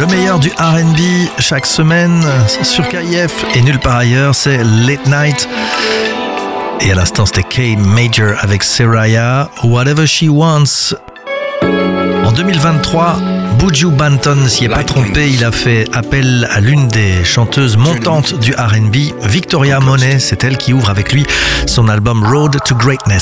meilleur du R&B chaque semaine sur KIF et nulle part ailleurs, c'est Late Night. Et à l'instant, c'était K Major avec Seraya, Whatever She Wants. En 2023, Buju Banton ne s'y est pas trompé, il a fait appel à l'une des chanteuses montantes du R&B, Victoria Monet. C'est elle qui ouvre avec lui son album Road to Greatness.